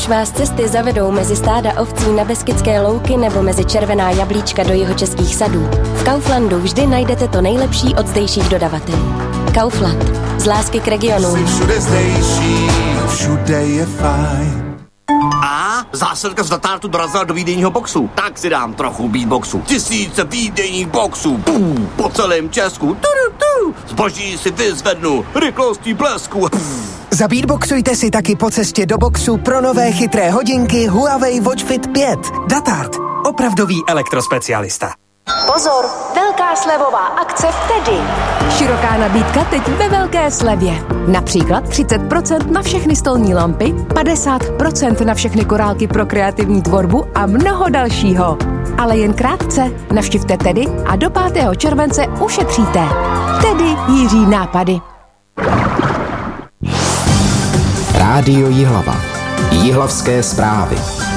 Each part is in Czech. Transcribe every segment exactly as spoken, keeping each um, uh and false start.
Když vás cesty zavedou mezi stáda ovcí na Beskydské louky nebo mezi červená jablíčka do jihočeských sadů, v Kauflandu vždy najdete to nejlepší od zdejších dodavatelů. Kaufland. Z lásky k regionu. Jsi všude zdejší, všude je fajn. A zásilka z Datártu dorazila do výdejního boxu. Tak si dám trochu beatboxu. Tisíce výdejních boxů. Pum, po celém Česku. Turu, tu. Zboží si vyzvednu. Rychlostí blesku. Pum. Zabeatboxujte si taky po cestě do boxu pro nové chytré hodinky Huawei Watch Fit pět. Datart. Opravdový elektrospecialista. Pozor, velká slevová akce v Tedy. Široká nabídka teď ve velké slevě. Například třicet procent na všechny stolní lampy, padesát procent na všechny korálky pro kreativní tvorbu a mnoho dalšího. Ale jen krátce, navštivte Tedy a do pátého července ušetříte. Tedy Jiří nápady. Rádio Jihlava. Jihlavské zprávy.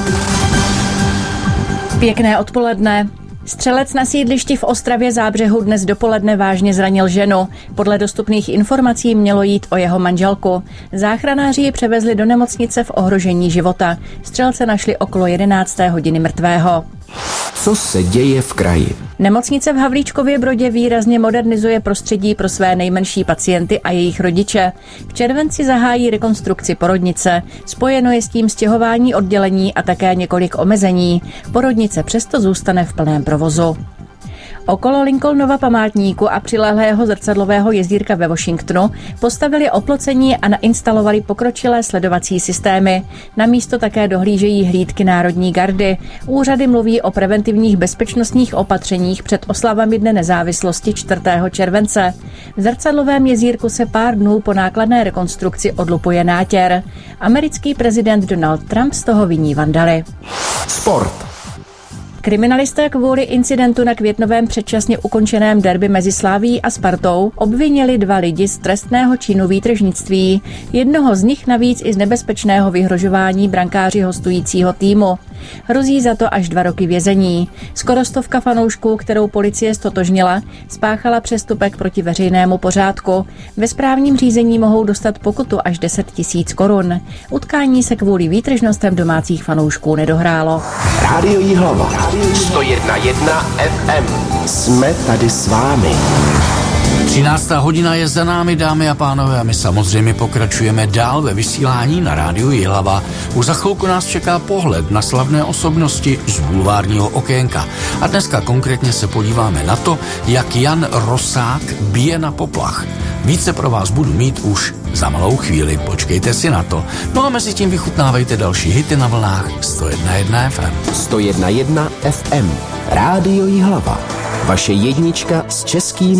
Pěkné odpoledne. Střelec na sídlišti v Ostravě Zábřehu dnes dopoledne vážně zranil ženu. Podle dostupných informací mělo jít o jeho manželku. Záchranáři ji převezli do nemocnice v ohrožení života. Střelce našli okolo jedenácté hodiny mrtvého. Co se děje v kraji? Nemocnice v Havlíčkově Brodě výrazně modernizuje prostředí pro své nejmenší pacienty a jejich rodiče. V červenci zahájí rekonstrukci porodnice. Spojeno je s tím stěhování oddělení a také několik omezení. Porodnice přesto zůstane v plném provozu. Okolo Lincolnova památníku a přilehlého zrcadlového jezírka ve Washingtonu postavili oplocení a nainstalovali pokročilé sledovací systémy. Na místo také dohlížejí hlídky Národní gardy. Úřady mluví o preventivních bezpečnostních opatřeních před oslavami Dne nezávislosti čtvrtého července. V zrcadlovém jezírku se pár dnů po nákladné rekonstrukci odlupuje nátěr. Americký prezident Donald Trump z toho viní vandaly. Sport. Kriminalisté kvůli incidentu na květnovém předčasně ukončeném derby mezi Slavií a Spartou obvinili dva lidi z trestného činu výtržnictví. Jednoho z nich navíc i z nebezpečného vyhrožování brankáři hostujícího týmu. Hrozí za to až dva roky vězení. Skoro stovka fanoušků, kterou policie ztotožnila, spáchala přestupek proti veřejnému pořádku. Ve správním řízení mohou dostat pokutu až deset tisíc korun. Utkání se kvůli výtržnostem domácích fanoušků nedohrálo. Rádio Jihlava. sto jedna jedna F M. Jsme tady s vámi. třináctá hodina je za námi, dámy a pánové, a my samozřejmě pokračujeme dál ve vysílání na rádiu Jihlava. Už za chvilku nás čeká pohled na slavné osobnosti z bulvárního okénka. A dneska konkrétně se podíváme na to, jak Jan Rosák bije na poplach. Více pro vás budu mít už za malou chvíli, počkejte si na to. No a mezi tím vychutnávejte další hity na vlnách sto jedna jedna F M. sto jedna jedna F M. Rádio Jihlava. Vaše jednička s českými